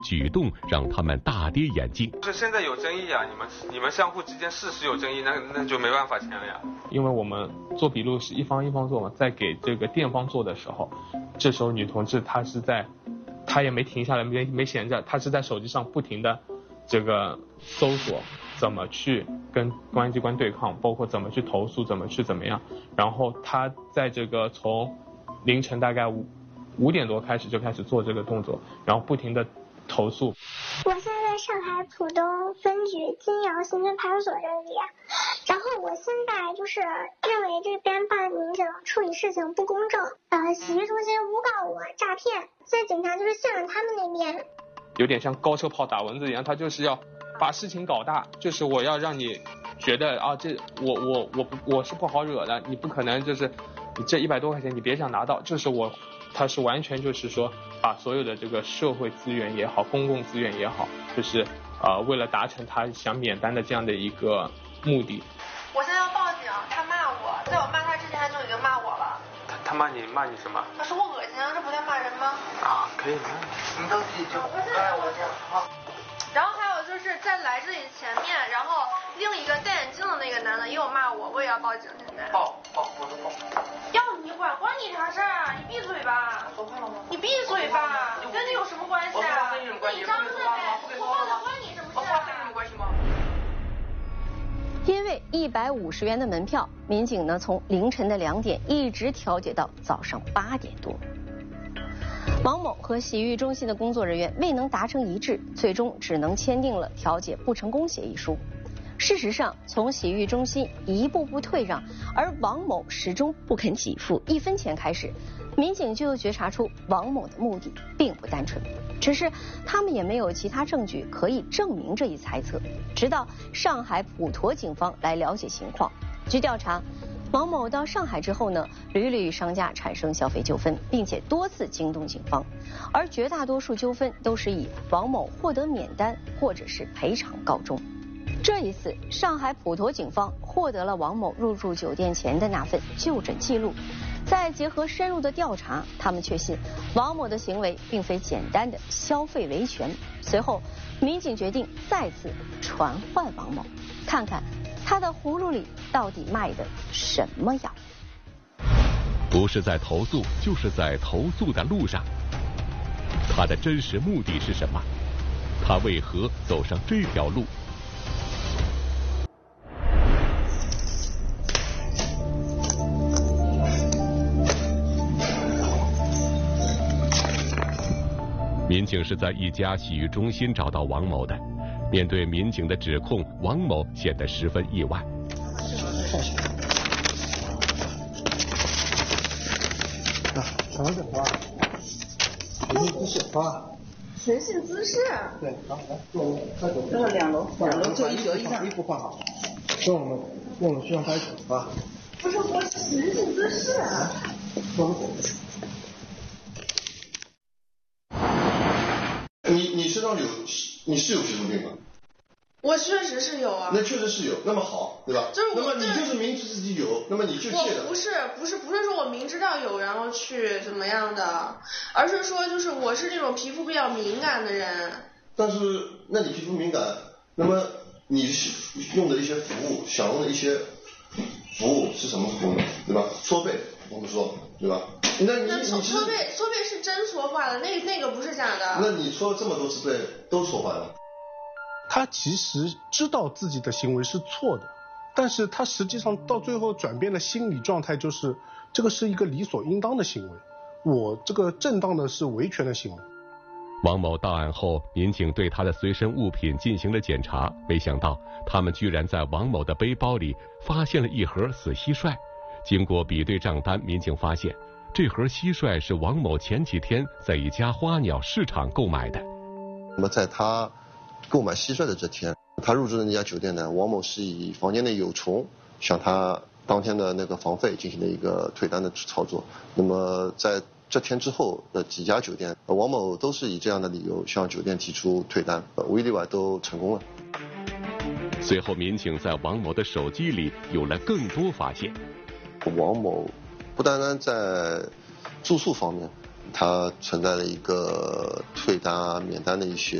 举动让他们大跌眼镜。 是现在有争议啊，你们相互之间事实有争议，那就没办法签了呀。 因为我们做笔录是一方做嘛，在给这个店方做的时候，这时候女同志她也没停下来，没闲着，她是在手机上不停的这个搜索怎么去跟公安机关对抗，包括怎么去投诉，怎么样。然后她在这个从凌晨大概5点多开始就开始做这个动作，然后不停的投诉。 我现在在上海浦东分局金窑刑侦派出所这里，然后我现在就是认为这边办案民警处理事情不公正，洗浴中心诬告我诈骗，现在警察就是向着他们那边， 有点像高射炮打蚊子一样，他就是要把事情搞大，就是我要让你觉得啊，这我是不好惹的，你不可能就是你这100多块钱你别想拿到，就是他是完全就是说把所有的这个社会资源也好，公共资源也好，就是为了达成他想免单的这样的一个目的。 我现在要报警，他骂我，在我骂他之前他就已经骂我了。 他骂你什么？ 他说我恶心，这不叫骂人吗？ 啊，可以吗？ 你都自己就我讲好。 然后还有就是在来这里前面，然后另一个戴眼镜的那个男的也有骂我，我也要报警现在。 报，我都报。 要你管你啥事儿？你闭嘴吧！ 说话了吗？ 你闭嘴吧！跟这有什么关系啊？ 你张着呗，我报的关你什么事啊？ 跟你有关系吗？ 因为150元的门票，民警呢从凌晨的2点一直调解到早上8点多。王某和洗浴中心的工作人员未能达成一致，最终只能签订了调解不成功协议书。事实上，从洗浴中心一步步退让，而王某始终不肯给付1分钱开始，民警就觉察出王某的目的并不单纯，只是他们也没有其他证据可以证明这一猜测。直到上海普陀警方来了解情况，据调查，王某到上海之后呢，屡屡与商家产生消费纠纷，并且多次惊动警方，而绝大多数纠纷都是以王某获得免单或者是赔偿告终。这一次，上海普陀警方获得了王某入住酒店前的那份就诊记录，再结合深入的调查，他们确信王某的行为并非简单的消费维权。随后，民警决定再次传唤王某，看看他的葫芦里到底卖的什么药。 不是在投诉，就是在投诉的路上。他的真实目的是什么？他为何走上这条路？民警是在一家洗浴中心找到王某的。面对民警的指控，王某显得十分意外。 什么讲话？神性姿势啊！ 神性姿势？ 对，好，来，坐快走。 这是2楼就1折以上。 衣服换好，跟我们需要拍手啊！ 不是我神性姿势啊！ 你身上你是有皮肤病吗？ 我确实是有啊。 那确实是有，那么好，对吧？那么你就是明知自己有，那么你就戒的。 不是说我明知道有然后去怎么样的，而是说就是我是这种皮肤比较敏感的人。 但是那你皮肤敏感，那么你用的一些服务，想用的一些服务是什么服务呢？对吧？搓背，我们说，对吧？那搓背是真搓坏了，那个不是假的。 那你搓了这么多次背都搓坏了。 他其实知道自己的行为是错的，但是他实际上到最后转变的心理状态就是这个是一个理所应当的行为，我这个正当的是维权的行为。 王某到案后，民警对他的随身物品进行了检查，没想到他们居然在王某的背包里发现了一盒死蟋蟀。经过比对账单，民警发现这盒蟋蟀是王某前几天在一家花鸟市场购买的。 那么在他购买蟋蟀的这天，他入住的那家酒店呢，王某是以房间内有虫向他当天的那个房费进行了一个退单的操作。那么在这天之后的几家酒店，王某都是以这样的理由向酒店提出退单，无一例外都成功了。 随后，民警在王某的手机里有了更多发现。 王某不单单在住宿方面， 它存在了一个退单啊、免单的一些